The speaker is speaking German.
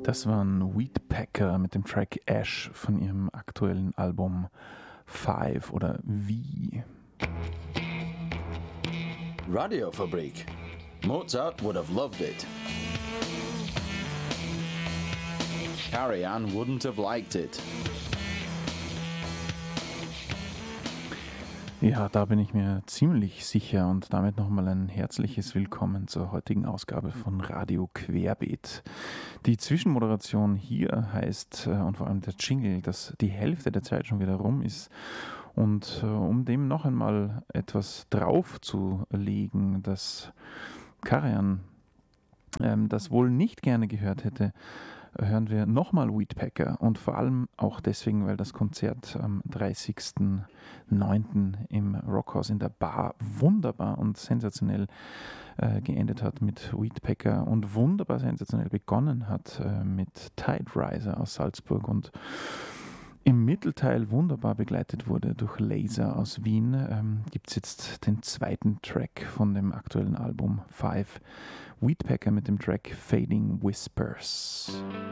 Das waren Weedpecker mit dem Track Ash von ihrem aktuellen Album Five oder V. Radiofabrik. Mozart would have loved it. Carrie Ann wouldn't have liked it. Ja, da bin ich mir ziemlich sicher und damit nochmal ein herzliches Willkommen zur heutigen Ausgabe von Radio Querbeet. Die Zwischenmoderation hier heißt und vor allem der Jingle, dass die Hälfte der Zeit schon wieder rum ist. Und um dem noch einmal etwas draufzulegen, dass Karajan das wohl nicht gerne gehört hätte, hören wir nochmal Weedpecker und vor allem auch deswegen, weil das Konzert am 30.09. im Rockhaus in der Bar wunderbar und sensationell geendet hat mit Weedpecker und wunderbar sensationell begonnen hat mit Tide Riser aus Salzburg und im Mittelteil wunderbar begleitet wurde durch Laser aus Wien, gibt es jetzt den zweiten Track von dem aktuellen Album Five, Weedpecker mit dem Track Fading Whispers.